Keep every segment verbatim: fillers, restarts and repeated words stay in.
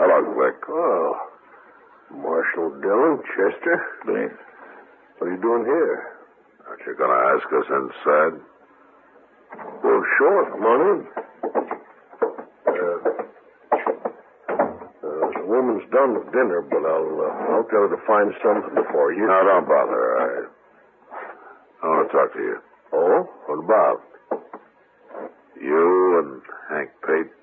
Hello, Glick. Oh. Marshal Dillon, Chester. Dean. What are you doing here? Aren't you going to ask us inside? Well, sure. Come on in. Uh, uh, the woman's done with dinner, but I'll uh, I'll tell her to find something for you. No, don't bother. I, I want to talk to you. Oh? What about? You and Hank Pate?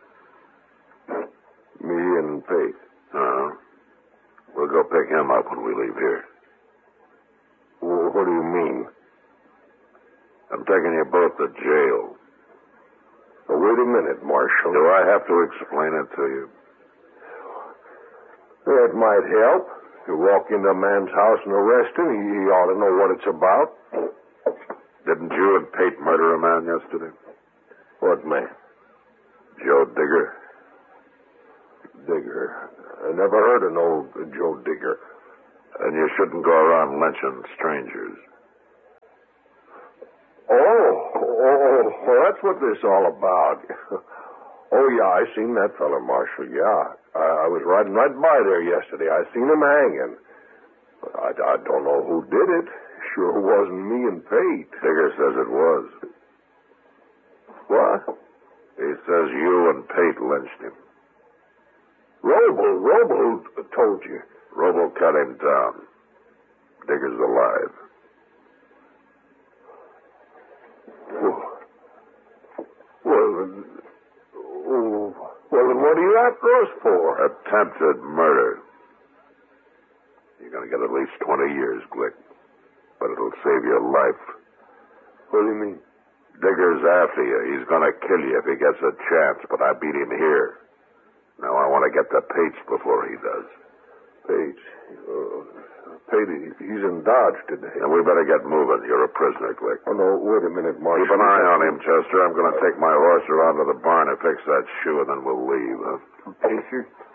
Me and Pate. Uh-huh. We'll go pick him up when we leave here. Well, what do you mean? I'm taking you both to jail. Oh, wait a minute, Marshal. Do I have to explain it to you? That might help. You walk into a man's house and arrest him, you ought to know what it's about. Didn't you and Pate murder a man yesterday? What man? Joe Digger. Digger. I never heard of no Joe Digger. And you shouldn't go around lynching strangers. Oh, oh, well, that's what this is all about. Oh, yeah, I seen that fella, Marshal, yeah. I, I was riding right by there yesterday. I seen him hanging. But I, I don't know who did it. Sure wasn't me and Pate. Digger says it was. What? He says you and Pate lynched him. Roble, Roble told you. Roble cut him down. Digger's alive. Well, well, well, then what are you after us for? Attempted murder. You're going to get at least twenty years, Glick. But it'll save your life. What do you mean? Digger's after you. He's going to kill you if he gets a chance, but I beat him here. Now I want to get to Pate's before he does. Pate? Uh, Pate, he's in Dodge today. And we better get moving. You're a prisoner, Glick. Oh, no, wait a minute, Marshal. Keep an eye on him, Chester. I'm going to take my horse around to the barn and fix that shoe, and then we'll leave. Huh? Okay, sir.